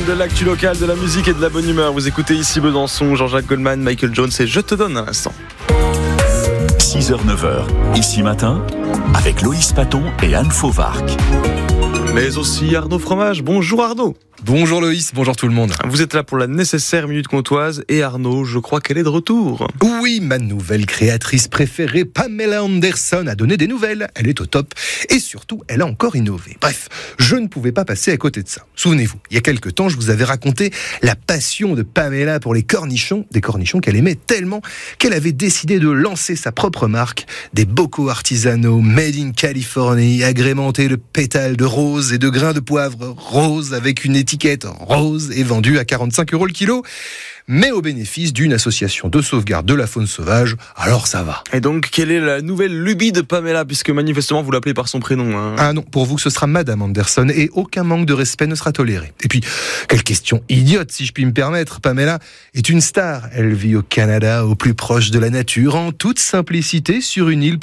de l'actu locale, de la musique et de la bonne humeur. Vous écoutez ici Besançon, Jean-Jacques Goldman, Michael Jones et Je te donne à l'instant. 6h-9h, ici matin, avec Loïs Paton et Anne Fauvarc. Mais aussi Arnaud Fromage. Bonjour Arnaud. Bonjour Loïs, bonjour tout le monde. Vous êtes là pour la nécessaire Minute Comtoise et Arnaud, je crois qu'elle est de retour. Oui, ma nouvelle créatrice préférée, Pamela Anderson, a donné des nouvelles. Elle est au top et surtout, elle a encore innové. Bref, je ne pouvais pas passer à côté de ça. Souvenez-vous, il y a quelques temps, je vous avais raconté la passion de Pamela pour les cornichons, des cornichons qu'elle aimait tellement qu'elle avait décidé de lancer sa propre marque, des bocaux artisanaux made in Californie, agrémentés de pétales de rose et de grains de poivre rose avec une étiquette rose et vendue à 45 € le kilo, mais au bénéfice d'une association de sauvegarde de la faune sauvage, alors ça va. Et donc, quelle est la nouvelle lubie de Pamela, puisque manifestement vous l'appelez par son prénom, hein. Ah non, pour vous ce sera Madame Anderson et aucun manque de respect ne sera toléré. Et puis, quelle question idiote si je puis me permettre, Pamela est une star. Elle vit au Canada, au plus proche de la nature, en toute simplicité sur une île